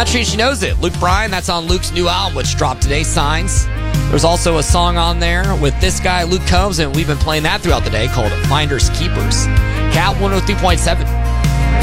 Country and She Knows It. Luke Bryan, that's on Luke's new album, which dropped today, Signs. There's also a song on there with this guy, Luke Combs, and we've been playing that throughout the day called Finders Keepers. Cat 103.7.